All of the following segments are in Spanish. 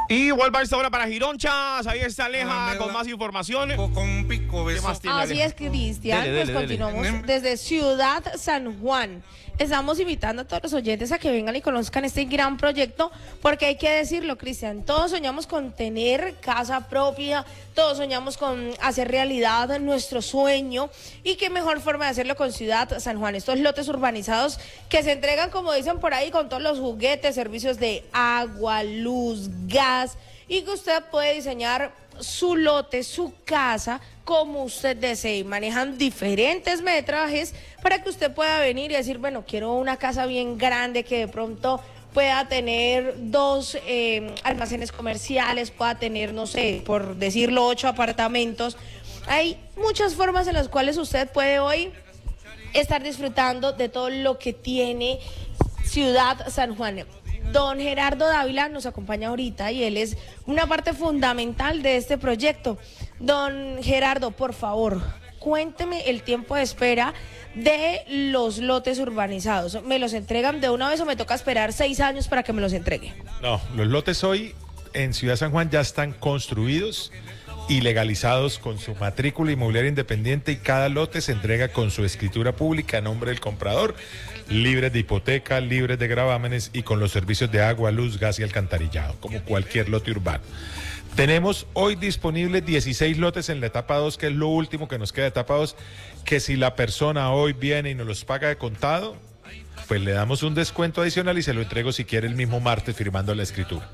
Y vuelva a esta hora para Gironchas. Ahí está Aleja con más información. Con pico, ¿Qué más tiene, Así Aleja? es, Cristian. Dele, Pues dele, continuamos dele. desde Ciudad San Juan. Estamos invitando a todos los oyentes a que vengan y conozcan este gran proyecto, porque hay que decirlo, Cristian, todos soñamos con tener casa propia, todos soñamos con hacer realidad nuestro sueño, y qué mejor forma de hacerlo con Ciudad San Juan. Estos lotes urbanizados que se entregan, como dicen por ahí, con todos los juguetes, servicios de agua, luz, gas, y que usted puede diseñar su lote, su casa, como usted desee. Manejan diferentes metrajes para que usted pueda venir y decir, bueno, quiero una casa bien grande que de pronto pueda tener dos almacenes comerciales, pueda tener, no sé, por decirlo, 8 apartamentos. Hay muchas formas en las cuales usted puede hoy estar disfrutando de todo lo que tiene Ciudad San Juan. Don Gerardo Dávila nos acompaña ahorita y él es una parte fundamental de este proyecto. Don Gerardo, por favor, cuénteme el tiempo de espera de los lotes urbanizados. ¿Me los entregan de una vez o me toca esperar 6 años para que me los entregue? No, los lotes hoy en Ciudad San Juan ya están construidos y legalizados con su matrícula inmobiliaria independiente, y cada lote se entrega con su escritura pública a nombre del comprador, libres de hipoteca, libres de gravámenes y con los servicios de agua, luz, gas y alcantarillado, como cualquier lote urbano. Tenemos hoy disponibles 16 lotes en la etapa 2, que es lo último que nos queda de etapa 2, que si la persona hoy viene y nos los paga de contado, pues le damos un descuento adicional y se lo entrego si quiere el mismo martes firmando la escritura.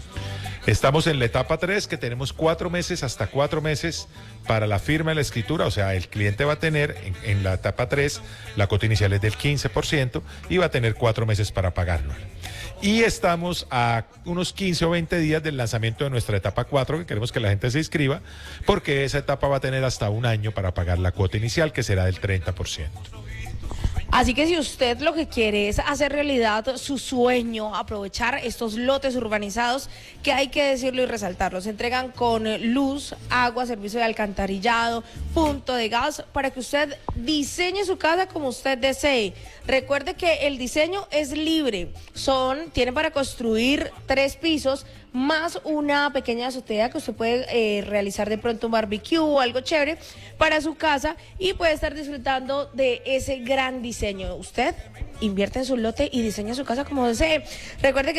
Estamos en la etapa 3, que tenemos 4 meses, hasta 4 meses para la firma de la escritura. O sea, el cliente va a tener en la etapa 3, la cuota inicial es del 15% y va a tener 4 meses para pagarlo. Y estamos a unos 15 o 20 días del lanzamiento de nuestra etapa 4, que queremos que la gente se inscriba, porque esa etapa va a tener hasta un año para pagar la cuota inicial, que será del 30%. Así que si usted lo que quiere es hacer realidad su sueño, aprovechar estos lotes urbanizados, que hay que decirlo y resaltarlo, se entregan con luz, agua, servicio de alcantarillado, punto de gas, para que usted diseñe su casa como usted desee. Recuerde que el diseño es libre, tiene para construir 3 pisos, más una pequeña azotea que usted puede realizar de pronto un barbecue o algo chévere para su casa, y puede estar disfrutando de ese gran diseño. Usted invierte en su lote y diseña su casa como desee. Recuerde que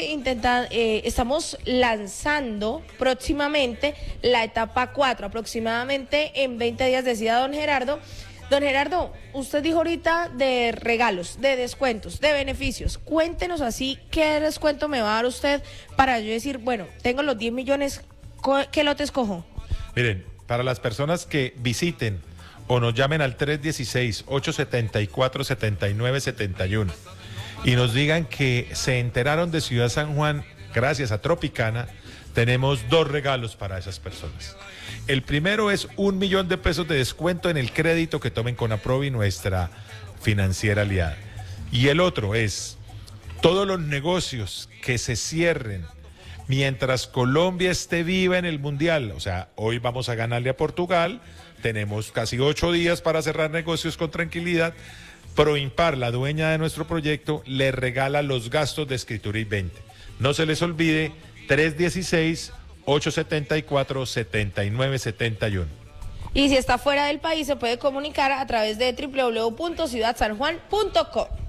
estamos lanzando próximamente la etapa 4, aproximadamente en 20 días, decía don Gerardo. Don Gerardo, usted dijo ahorita de regalos, de descuentos, de beneficios. Cuéntenos así, ¿qué descuento me va a dar usted para yo decir, bueno, tengo los 10 millones, ¿qué lote escojo? Miren, para las personas que visiten o nos llamen al 316-874-7971 y nos digan que se enteraron de Ciudad San Juan gracias a Tropicana, tenemos 2 regalos para esas personas. El primero es 1 millón de pesos de descuento en el crédito que tomen con Aprovi, nuestra financiera aliada. Y el otro es todos los negocios que se cierren mientras Colombia esté viva en el Mundial. O sea, hoy vamos a ganarle a Portugal, tenemos casi 8 días para cerrar negocios con tranquilidad. Proimpar, la dueña de nuestro proyecto, le regala los gastos de escritura y 20. No se les olvide, 316-874-7971. Y si está fuera del país, se puede comunicar a través de www.ciudadsanjuan.com.